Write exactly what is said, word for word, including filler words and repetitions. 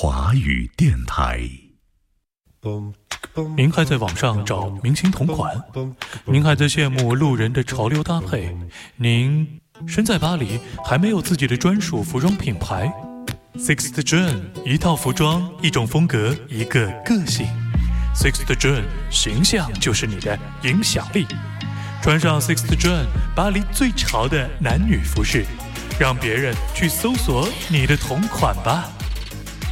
华语电台。 您还在网上找明星同款？您还在羡慕路人的潮流搭配？您身在巴黎，还没有自己的专属服装品牌？ Sixth John， 一套服装，一种风格，一个个性。 Sixth John， 形象就是你的影响力。穿上 Sixth John， 巴黎最潮的男女服饰，让别人去搜索你的同款吧。